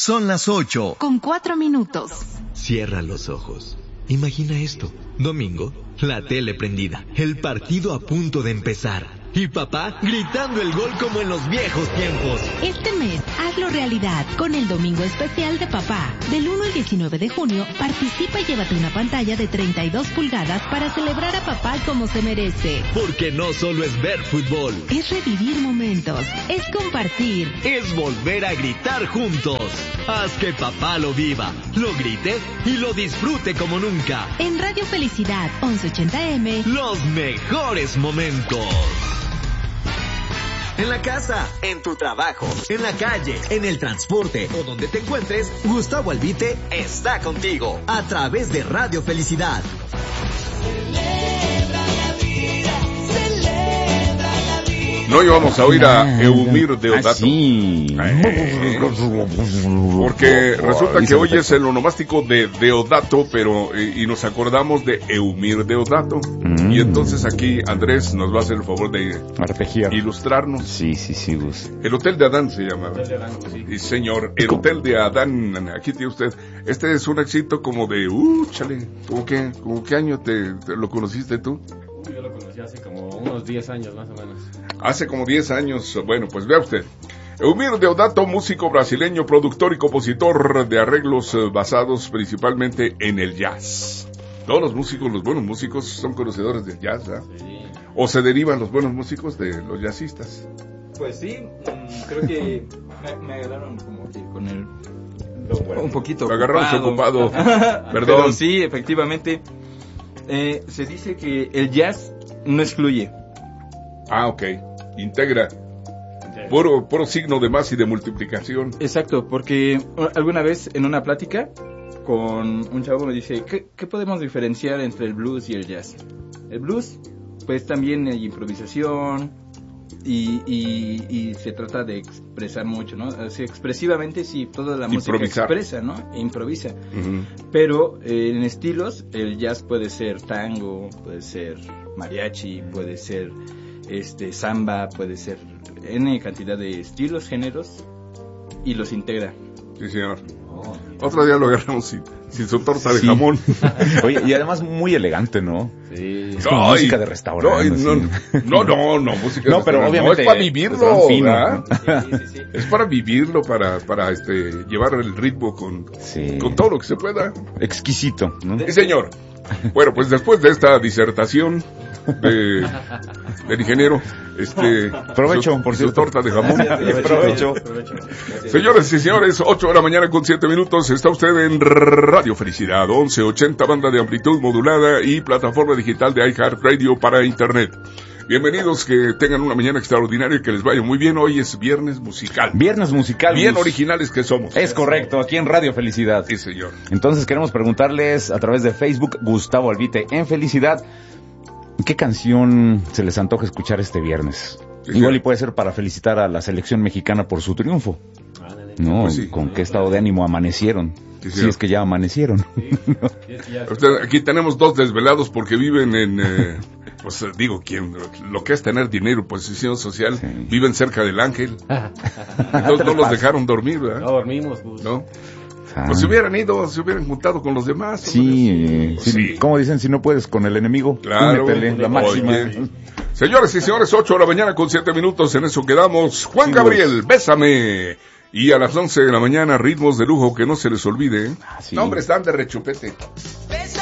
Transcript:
Son las 8:04. Cierra los ojos. Imagina esto. Domingo, la tele prendida, el partido a punto de empezar. Y papá gritando el gol como en los viejos tiempos. Este mes, hazlo realidad con el Domingo Especial de Papá. Del 1 al 19 de junio, participa y llévate una pantalla de 32 pulgadas para celebrar a papá como se merece. Porque no solo es ver fútbol. Es revivir momentos, es compartir. Es volver a gritar juntos. Haz que papá lo viva, lo grite y lo disfrute como nunca. En Radio Felicidad 1180M. Los mejores momentos. En la casa, en tu trabajo, en la calle, en el transporte o donde te encuentres, Gustavo Albite está contigo a través de Radio Felicidad. No íbamos a oír a Eumir Deodato. Sí. Porque resulta que hoy es el onomástico de Deodato, pero y nos acordamos de Eumir Deodato. Y entonces aquí Andrés nos va a hacer el favor de arpegiar, ilustrarnos. Sí, Gus. El Hotel de Adán se llama. Sí, señor, el Hotel de Adán. Aquí tiene usted. Este es un éxito como de, chale, ¿cómo qué año te lo conociste tú? Yo lo conocí hace como unos 10 años más o menos. Hace como 10 años, bueno, pues vea usted. Eumir Deodato, músico brasileño, productor y compositor de arreglos basados principalmente en el jazz. Todos los músicos, los buenos músicos, son conocedores del jazz, ¿verdad? Sí. ¿O se derivan los buenos músicos de los jazzistas? Pues sí, creo que me agarraron como que con el... un poquito me agarraron ocupado. Perdón. Pero sí, efectivamente... se dice que el jazz no excluye. Ah, ok. Integra. Puro signo de más y de multiplicación. Exacto, porque alguna vez en una plática con un chavo me dice, ¿qué podemos diferenciar entre el blues y el jazz? El blues, pues también hay improvisación y se trata de expresar mucho, ¿no? O sea, expresivamente sí, toda la música expresa, ¿no? E improvisa. Uh-huh. Pero en estilos, el jazz puede ser tango, puede ser mariachi, puede ser samba, puede ser N cantidad de estilos, géneros, y los integra. Sí, señor. Otro día lo agarramos sin su torta de jamón. Oye, y además muy elegante, ¿no? Sí. Es como música de restaurante. No, música no, pero obviamente no, es para vivirlo, fino, ¿no? Sí. Es para vivirlo, para llevar el ritmo con todo lo que se pueda. Exquisito, ¿no? Sí, señor. Bueno, pues después de esta disertación del ingeniero, provecho por su torta de jamón. Provecho. Señoras y señores, 8:07 a.m. Está usted en Radio Felicidad 1180, banda de amplitud modulada y plataforma digital de iHeartRadio para internet. Bienvenidos, que tengan una mañana extraordinaria y que les vaya muy bien. Hoy es viernes musical. Viernes musical. Bien originales que somos. Es correcto, aquí en Radio Felicidad. Sí, señor. Entonces queremos preguntarles a través de Facebook, Gustavo Albite en Felicidad, ¿qué canción se les antoja escuchar este viernes? Sí, igual y puede ser para felicitar a la selección mexicana por su triunfo. No, pues sí. ¿Con qué estado de ánimo amanecieron? Sí, si es que ya amanecieron. Sí. Aquí tenemos dos desvelados porque viven en... pues digo, lo que es tener dinero, posición social, viven cerca del Ángel. Entonces no los dejaron dormir, ¿verdad? No dormimos, pues. ¿No? Pues se hubieran juntado con los demás. Sí. Como dicen, si no puedes con el enemigo, claro, métele la máxima. Oye. Señores y señores, 8:07 a.m, en eso quedamos. Juan Gabriel, Bésame. Y a las 11 de la mañana, ritmos de lujo que no se les olvide. Sí. No, hombre, están de rechupete.